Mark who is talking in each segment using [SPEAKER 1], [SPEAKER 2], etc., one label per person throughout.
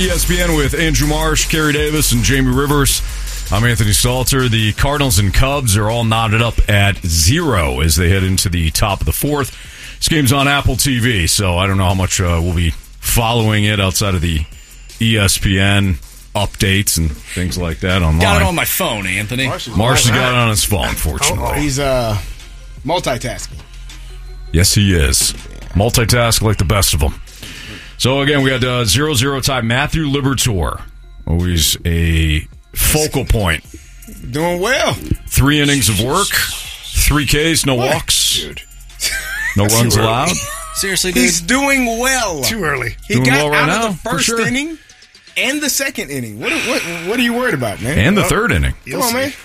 [SPEAKER 1] ESPN with Andrew Marsh, Kerry Davis, and Jamie Rivers. I'm Anthony Salter. The Cardinals and Cubs are all knotted up at 0 as they head into the top of the fourth. This game's on Apple TV, so I don't know how much we'll be following it outside of the ESPN updates and things like that online.
[SPEAKER 2] Got it on my phone, Anthony.
[SPEAKER 1] Marsh has got it on his phone, fortunately.
[SPEAKER 3] He's multitasking.
[SPEAKER 1] Yes, he is. Multitask like the best of them. So, again, we had 0-0 tie. Matthew Liberatore, always a focal point.
[SPEAKER 3] Doing well.
[SPEAKER 1] 3 innings of work, 3 Ks, no walks.
[SPEAKER 3] Dude.
[SPEAKER 1] No runs allowed.
[SPEAKER 2] Seriously, dude?
[SPEAKER 3] He's doing well.
[SPEAKER 4] Too early.
[SPEAKER 3] He
[SPEAKER 1] Doing
[SPEAKER 3] got
[SPEAKER 1] well right
[SPEAKER 3] out
[SPEAKER 1] now,
[SPEAKER 3] of the
[SPEAKER 1] for
[SPEAKER 3] first
[SPEAKER 1] sure.
[SPEAKER 3] inning and the second inning. What are you worried about, man?
[SPEAKER 1] And the third inning.
[SPEAKER 3] Come on, man.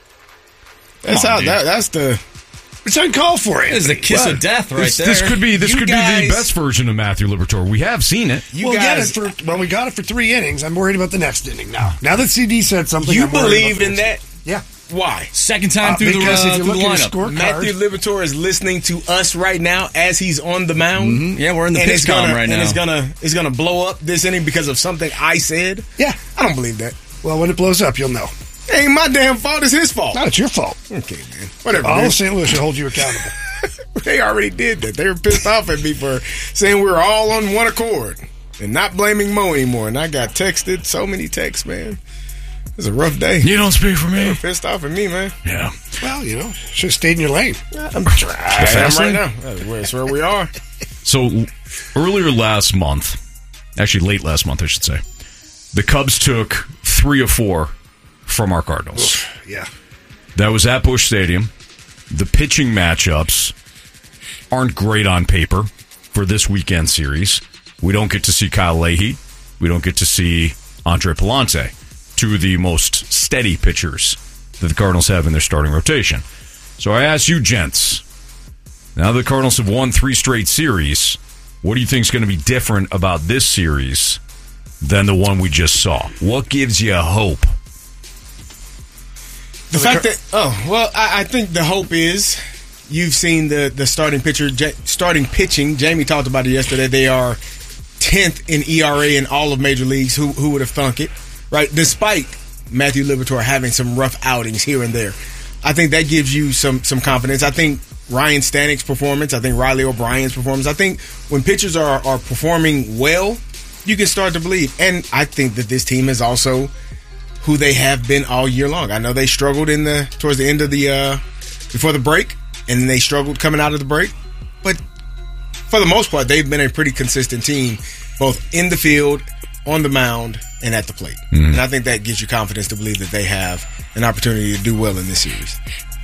[SPEAKER 3] That's the...
[SPEAKER 4] It's uncalled for it.
[SPEAKER 2] This is the kiss of death right there.
[SPEAKER 1] This could be the
[SPEAKER 3] guys-
[SPEAKER 1] best version of Matthew Liberatore. We have seen it.
[SPEAKER 3] You
[SPEAKER 4] we
[SPEAKER 3] guys...
[SPEAKER 4] got it for 3 innings. I'm worried about the next inning now. Now that CD said something,
[SPEAKER 3] You
[SPEAKER 4] I'm worried
[SPEAKER 3] believe
[SPEAKER 4] about
[SPEAKER 3] in
[SPEAKER 4] the
[SPEAKER 3] that?
[SPEAKER 4] next- Yeah.
[SPEAKER 3] Why?
[SPEAKER 2] Second time through the
[SPEAKER 4] because if you look at his
[SPEAKER 2] lineup.
[SPEAKER 4] scorecard,
[SPEAKER 3] Matthew Liberatore is listening to us right now as he's on the mound.
[SPEAKER 4] Mm-hmm.
[SPEAKER 2] Yeah, we're in the
[SPEAKER 3] And
[SPEAKER 2] pitch column right now.
[SPEAKER 3] And it's gonna blow up this inning because of something I said.
[SPEAKER 4] yeah.
[SPEAKER 3] I don't believe that.
[SPEAKER 4] Well, when it blows up, you'll know.
[SPEAKER 3] It ain't my damn fault. It's his fault.
[SPEAKER 4] No, it's your fault.
[SPEAKER 3] Okay, man. Whatever.
[SPEAKER 4] All
[SPEAKER 3] man.
[SPEAKER 4] of St. Louis should hold you accountable.
[SPEAKER 3] They already did that. They were pissed off at me for saying we were all on one accord and not blaming Mo anymore. And I got texted so many texts, man. It was a rough day.
[SPEAKER 1] You don't speak for
[SPEAKER 3] They were
[SPEAKER 1] me.
[SPEAKER 3] pissed off at me, man.
[SPEAKER 1] Yeah.
[SPEAKER 4] Well, should have stayed in your lane.
[SPEAKER 3] I'm trying. I am
[SPEAKER 1] fast
[SPEAKER 3] right
[SPEAKER 1] lane?
[SPEAKER 3] now. That's where we are.
[SPEAKER 1] So, earlier last month, actually late last month, I should say, the Cubs took 3 of 4 from our Cardinals.
[SPEAKER 4] Yeah.
[SPEAKER 1] That was at Busch Stadium. The pitching matchups aren't great on paper for this weekend series. We don't get to see Kyle Leahy. We don't get to see Andre Palante, 2 of the most steady pitchers that the Cardinals have in their starting rotation. So I ask you, gents, now the Cardinals have won 3 straight series, what do you think is going to be different about this series than the one we just saw? What gives you hope?
[SPEAKER 3] The fact that I think the hope is you've seen the starting pitching. Jamie talked about it yesterday. They are 10th in ERA in all of major leagues. Who would have thunk it, right? Despite Matthew Liberatore having some rough outings here and there, I think that gives you some confidence. I think Ryan Stanek's performance. I think Riley O'Brien's performance. I think when pitchers are performing well, you can start to believe. And I think that this team is also who they have been all year long. I know they struggled towards the end of the before the break, and then they struggled coming out of the break. But for the most part, they've been a pretty consistent team, both in the field, on the mound, and at the plate. And I think that gives you confidence to believe that they have an opportunity to do well in this series.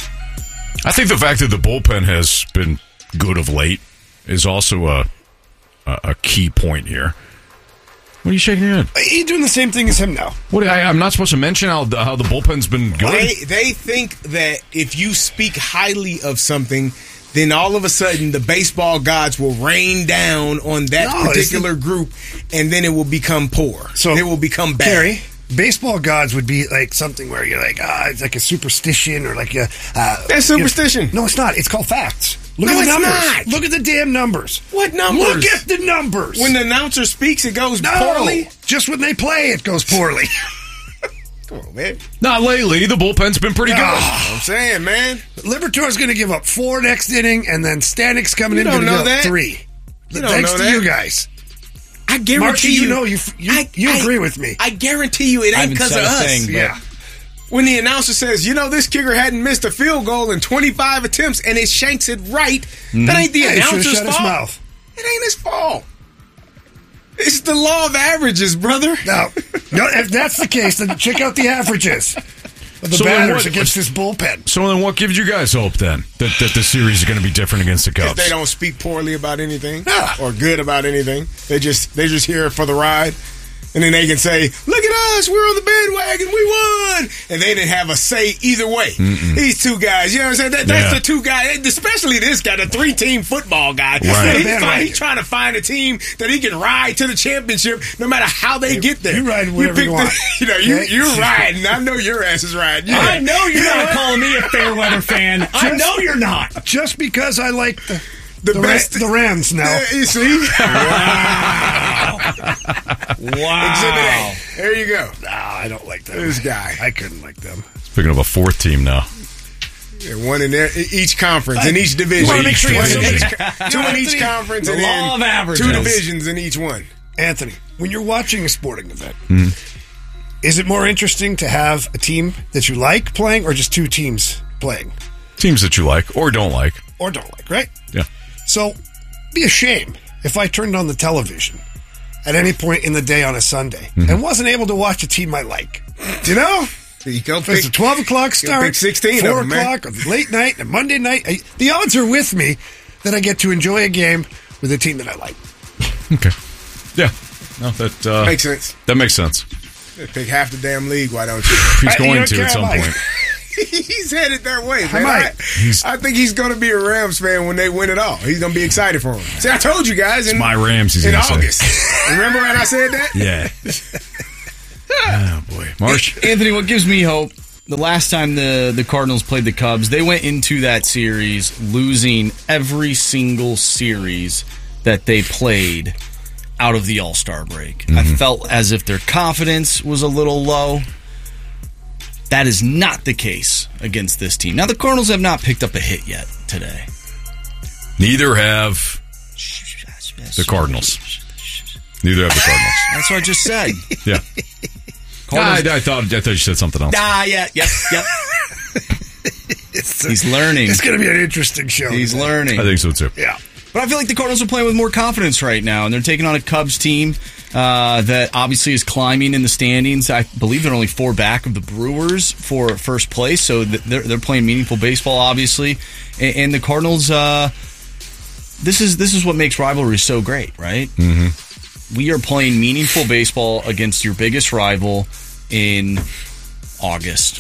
[SPEAKER 1] I think the fact that the bullpen has been good of late is also a key point here. What are you shaking your head?
[SPEAKER 4] You're doing the same thing as him now.
[SPEAKER 1] What? I'm not supposed to mention how the bullpen's been good?
[SPEAKER 3] They think that if you speak highly of something, then all of a sudden the baseball gods will rain down on that particular group, and then it will become poor.
[SPEAKER 4] So
[SPEAKER 3] it will become bad.
[SPEAKER 4] Carrie, baseball gods would be like something where you're like, it's like a superstition or like a...
[SPEAKER 3] That's superstition.
[SPEAKER 4] No, it's not. It's called facts. Look
[SPEAKER 3] No,
[SPEAKER 4] at the
[SPEAKER 3] it's
[SPEAKER 4] numbers.
[SPEAKER 3] not.
[SPEAKER 4] Look at the damn numbers.
[SPEAKER 3] What numbers?
[SPEAKER 4] Look at the numbers.
[SPEAKER 3] When the announcer speaks, it goes
[SPEAKER 4] no,
[SPEAKER 3] poorly.
[SPEAKER 4] just when they play, it goes poorly.
[SPEAKER 3] Come on, man.
[SPEAKER 1] Not lately. The bullpen's been pretty good.
[SPEAKER 3] I'm saying, man.
[SPEAKER 4] Liberatore's going to give up 4 next inning, and then Stanek's coming in
[SPEAKER 3] don't
[SPEAKER 4] going to
[SPEAKER 3] know
[SPEAKER 4] give up
[SPEAKER 3] that.
[SPEAKER 4] 3.
[SPEAKER 3] You don't
[SPEAKER 4] Thanks
[SPEAKER 3] know
[SPEAKER 4] to
[SPEAKER 3] that.
[SPEAKER 4] you guys.
[SPEAKER 3] I guarantee
[SPEAKER 4] Marcy,
[SPEAKER 3] you.
[SPEAKER 4] you agree with me.
[SPEAKER 3] I guarantee you it
[SPEAKER 2] I
[SPEAKER 3] ain't
[SPEAKER 2] haven't
[SPEAKER 3] because
[SPEAKER 2] said
[SPEAKER 3] of
[SPEAKER 2] a
[SPEAKER 3] us.
[SPEAKER 2] thing, but-
[SPEAKER 4] Yeah.
[SPEAKER 3] When the announcer says, this kicker hadn't missed a field goal in 25 attempts and it shanks it right, that ain't the
[SPEAKER 4] Yeah, he should've
[SPEAKER 3] announcer's
[SPEAKER 4] shut his
[SPEAKER 3] fault.
[SPEAKER 4] mouth.
[SPEAKER 3] It ain't his fault. It's the law of averages, brother.
[SPEAKER 4] No, if that's the case, then check out the averages of the
[SPEAKER 1] So then
[SPEAKER 4] batters
[SPEAKER 1] what-
[SPEAKER 4] against this bullpen.
[SPEAKER 1] So then what gives you guys hope then that the series is going to be different against the Cubs?
[SPEAKER 3] If they don't speak poorly about anything
[SPEAKER 4] Yeah.
[SPEAKER 3] or good about anything, they just here for the ride. And then they can say, look at us, we're on the bandwagon, we won. And they didn't have a say either way. These 2 guys, you know what I'm saying? That's
[SPEAKER 1] Yeah.
[SPEAKER 3] the 2 guys, especially this guy, the 3-team football guy.
[SPEAKER 1] Right.
[SPEAKER 3] He's trying to find a team that he can ride to the championship no matter how they get there.
[SPEAKER 4] You ride whatever
[SPEAKER 3] pick
[SPEAKER 4] you want.
[SPEAKER 3] You're riding. I know your ass is riding.
[SPEAKER 2] I know you're not calling me a fair weather fan. I know you're not.
[SPEAKER 4] Just because I like
[SPEAKER 3] The best.
[SPEAKER 4] The Rams now.
[SPEAKER 3] You see?
[SPEAKER 2] Wow.
[SPEAKER 3] Exhibit A. There you go.
[SPEAKER 4] Nah, I don't like them.
[SPEAKER 3] This guy.
[SPEAKER 4] I couldn't like them.
[SPEAKER 1] Speaking of a fourth team now.
[SPEAKER 3] Yeah, one in there, each conference, in each division.
[SPEAKER 4] wanna make sure you
[SPEAKER 3] One
[SPEAKER 4] have
[SPEAKER 3] in
[SPEAKER 4] something.
[SPEAKER 3] two in each conference,
[SPEAKER 2] The
[SPEAKER 3] and
[SPEAKER 2] law of
[SPEAKER 3] then
[SPEAKER 2] averages.
[SPEAKER 3] 2 divisions in each one.
[SPEAKER 4] Anthony, when you're watching a sporting event, is it more interesting to have a team that you like playing or just two teams playing?
[SPEAKER 1] Teams that you like or don't like.
[SPEAKER 4] Or don't like, right?
[SPEAKER 1] Yeah.
[SPEAKER 4] So, it'd be a shame if I turned on the television at any point in the day on a Sunday and wasn't able to watch a team I like. You know?
[SPEAKER 3] You go
[SPEAKER 4] If it's a 12 o'clock start,
[SPEAKER 3] pick 16
[SPEAKER 4] 4
[SPEAKER 3] of them, man.
[SPEAKER 4] o'clock, or late night, and Monday night, the odds are with me that I get to enjoy a game with a team that I like.
[SPEAKER 1] Okay. Yeah. No, that
[SPEAKER 3] Makes sense.
[SPEAKER 1] That makes sense.
[SPEAKER 3] Pick half the damn league, why don't you?
[SPEAKER 1] He's
[SPEAKER 4] You
[SPEAKER 1] going
[SPEAKER 4] don't
[SPEAKER 1] to
[SPEAKER 4] care
[SPEAKER 1] at some
[SPEAKER 4] about-
[SPEAKER 1] point.
[SPEAKER 3] He's headed that way, man.
[SPEAKER 4] might.
[SPEAKER 3] I think he's going to be a Rams fan when they win it all. He's going to be excited for him. See, I told you guys.
[SPEAKER 1] It's my Rams, he's
[SPEAKER 3] in
[SPEAKER 1] gonna say.
[SPEAKER 3] August. Remember when I said that?
[SPEAKER 1] Yeah. Oh, boy. Marsh?
[SPEAKER 2] Anthony, what gives me hope, the last time the Cardinals played the Cubs, they went into that series losing every single series that they played out of the All-Star break. I felt as if their confidence was a little low. That is not the case against this team. Now, the Cardinals have not picked up a hit yet today.
[SPEAKER 1] Neither have the Cardinals. Neither have the Cardinals.
[SPEAKER 2] That's what I just said.
[SPEAKER 1] Yeah.
[SPEAKER 2] Cardinals-
[SPEAKER 1] I thought you said something else.
[SPEAKER 2] Yeah. He's learning.
[SPEAKER 4] It's going to be an interesting show.
[SPEAKER 2] He's learning.
[SPEAKER 1] I think so, too.
[SPEAKER 4] Yeah.
[SPEAKER 2] But I feel like the Cardinals are playing with more confidence right now, and they're taking on a Cubs team that obviously is climbing in the standings. I believe they're only 4 back of the Brewers for first place, so they're playing meaningful baseball, obviously. And the Cardinals, this is what makes rivalry so great, right? Mm-hmm. We are playing meaningful baseball against your biggest rival in August.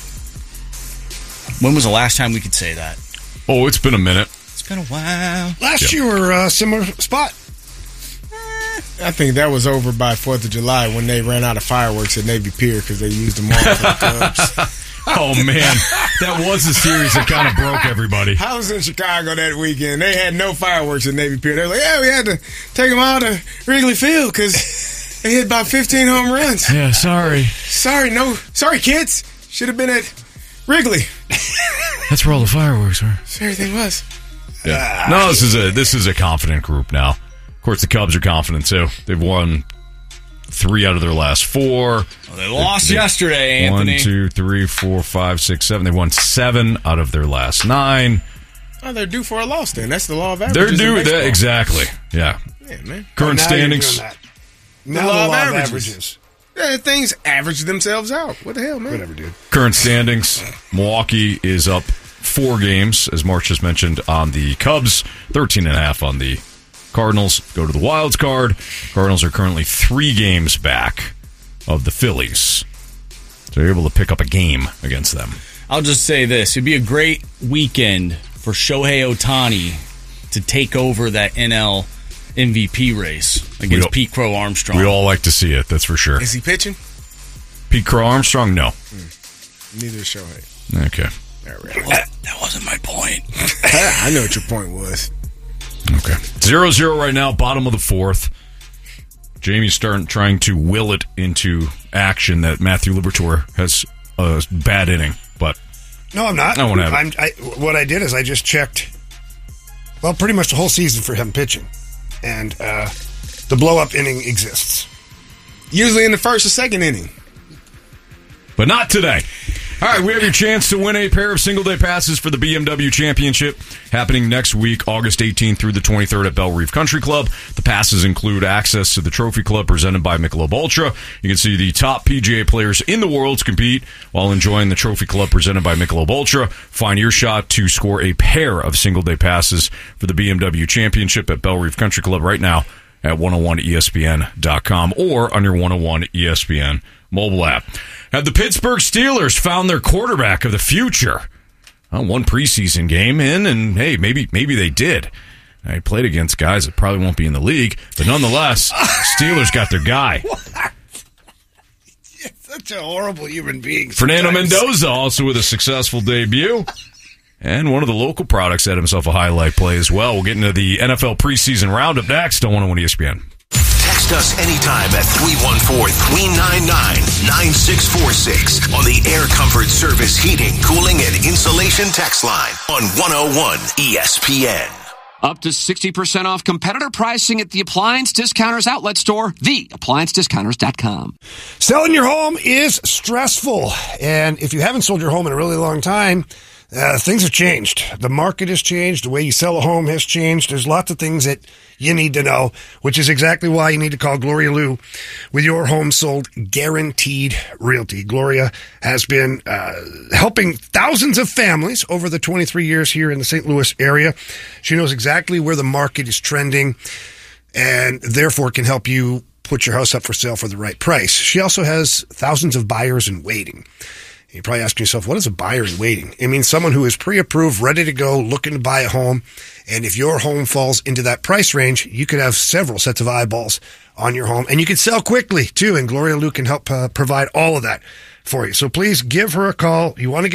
[SPEAKER 2] When was the last time we could say that?
[SPEAKER 1] Oh, it's been a minute.
[SPEAKER 2] It's been a while.
[SPEAKER 4] Last year were a similar spot.
[SPEAKER 3] I think that was over by 4th of July when they ran out of fireworks at Navy Pier because they used them all for the Cubs.
[SPEAKER 1] Oh, man. That was a series that kind of broke everybody.
[SPEAKER 3] I was in Chicago that weekend. They had no fireworks at Navy Pier. They were like, yeah, we had to take them all to Wrigley Field because they hit about 15 home runs.
[SPEAKER 1] Yeah, sorry.
[SPEAKER 3] Sorry, kids. Should have been at Wrigley.
[SPEAKER 1] That's where all the fireworks are.
[SPEAKER 3] So everything was.
[SPEAKER 1] Yeah. No, this is a confident group now. Of course, the Cubs are confident too. They've won 3 out of their last 4.
[SPEAKER 2] Well, they lost yesterday, Anthony.
[SPEAKER 1] 1, 2, 3, 4, 5, 6, 7. They won 7 out of their last 9.
[SPEAKER 3] Oh, they're due for a loss then. That's the law of
[SPEAKER 1] They're
[SPEAKER 3] averages.
[SPEAKER 1] due
[SPEAKER 3] in baseball.
[SPEAKER 1] that exactly. Yeah.
[SPEAKER 3] Yeah, man.
[SPEAKER 1] Current
[SPEAKER 4] Now you're
[SPEAKER 1] standings.
[SPEAKER 4] doing that. Now the law of averages.
[SPEAKER 3] Yeah, things average themselves out. What the hell, man?
[SPEAKER 4] Whatever, dude.
[SPEAKER 1] Current standings. Milwaukee is up 4 games, as March just mentioned, on the Cubs. 13.5 on the Cardinals. Go to the Wilds card. Cardinals are currently 3 games back of the Phillies. So you're able to pick up a game against them.
[SPEAKER 2] I'll just say this. It'd be a great weekend for Shohei Ohtani to take over that NL MVP race against Pete Crow Armstrong.
[SPEAKER 1] We all like to see it, that's for sure.
[SPEAKER 3] Is he pitching?
[SPEAKER 1] Pete Crow Armstrong? No.
[SPEAKER 3] Neither is Shohei.
[SPEAKER 1] Okay.
[SPEAKER 3] All right.
[SPEAKER 2] That wasn't my point.
[SPEAKER 3] I know what your point was.
[SPEAKER 1] Okay. 0-0 right now, bottom of the 4th. Jamie's trying to will it into action that Matthew Liberatore has a bad inning, but
[SPEAKER 4] No, I'm not.
[SPEAKER 1] I won't have
[SPEAKER 4] What I did is I just checked, well, pretty much the whole season for him pitching. And the blow-up inning exists.
[SPEAKER 3] Usually in the first or second inning.
[SPEAKER 1] but not today. All right, we have your chance to win a pair of single-day passes for the BMW Championship happening next week, August 18th through the 23rd at Belle Reef Country Club. The passes include access to the Trophy Club presented by Michelob Ultra. You can see the top PGA players in the world compete while enjoying the Trophy Club presented by Michelob Ultra. Find your shot to score a pair of single-day passes for the BMW Championship at Belle Reef Country Club right now at 101ESPN.com or on your 101 ESPN mobile app. Have the Pittsburgh Steelers found their quarterback of the future? One preseason game in, and hey, maybe they did. They played against guys that probably won't be in the league, but nonetheless, Steelers got their guy.
[SPEAKER 4] You're such a horrible human being.
[SPEAKER 1] Fernando
[SPEAKER 4] sometimes.
[SPEAKER 1] Mendoza also with a successful debut. And one of the local products had himself a highlight play as well. We'll get into the NFL preseason roundup next on 101 ESPN.
[SPEAKER 5] Text us anytime at 314-399-9646 on the Air Comfort Service Heating, Cooling, and Insulation text line on 101 ESPN.
[SPEAKER 6] Up to 60% off competitor pricing at the Appliance Discounters outlet store, theappliancediscounters.com.
[SPEAKER 4] Selling your home is stressful. And if you haven't sold your home in a really long time, things have changed. The market has changed. The way you sell a home has changed. There's lots of things that you need to know, which is exactly why you need to call Gloria Liu with your home sold guaranteed realty. Gloria has been helping thousands of families over the 23 years here in the St. Louis area. She knows exactly where the market is trending and therefore can help you put your house up for sale for the right price. She also has thousands of buyers in waiting. You're probably asking yourself, what is a buyer in waiting? It means someone who is pre-approved, ready to go, looking to buy a home. And if your home falls into that price range, you could have several sets of eyeballs on your home. And you can sell quickly, too. And Gloria Liu can help provide all of that for you. So please give her a call. You want to get